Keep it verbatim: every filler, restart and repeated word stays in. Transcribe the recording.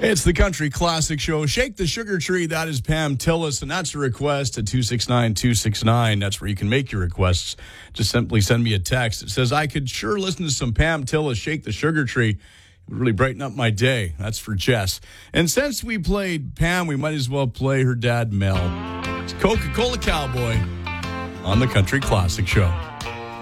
It's the Country Classic Show. Shake the Sugar Tree. That is Pam Tillis, and that's a request at two six nine two six nine. That's where you can make your requests. Just simply send me a text. It says, I could sure listen to some Pam Tillis, Shake the Sugar Tree. It would really brighten up my day. That's for Jess. And since we played Pam, we might as well play her dad, Mel. It's Coca-Cola Cowboy on the Country Classic Show.